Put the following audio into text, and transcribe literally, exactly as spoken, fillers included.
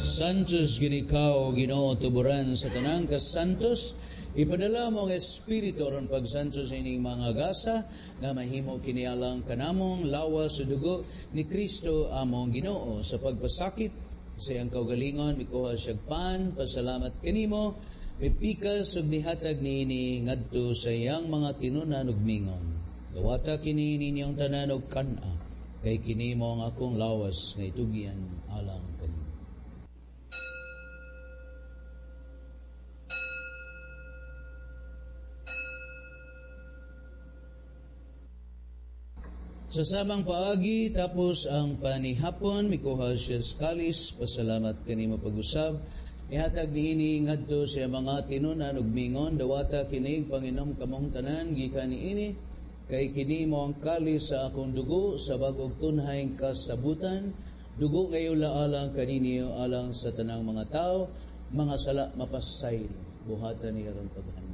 Santos ginikaw, Ginoo tuburan sa tanang kasantos, ipadala mo ang Espiritu aron pagsantos sa ining mga gasa nga mahimo kinialang kanamong lawas sa dugo ni Kristo among Ginoo sa pagpasakit sa iyang kaugalingon mikuha siyag pan pasalamat kanimo mipikas ug nihatag niini ngadto sa iyang mga tinunan ug mingon. Dawata kini ninyong tanan og kana kay kini mo ang akong lawas nga itugyan alang kanimo. Sa samang paagi, tapos ang panihapon, mikuha siya sa kalis, pasalamat kanimo pag-usab, ihatag niini ngadto sa mga tinunan ug mingon, dawata kinig Panginom kamong tanan, gikan niini, kay kini mo ang kalis sa akong dugo, sa bagong tunhayng kasabutan, dugo ngayon alang kaniniyo alang sa tanang mga tao, mga sala mapasay, buhatan niya ron paghan.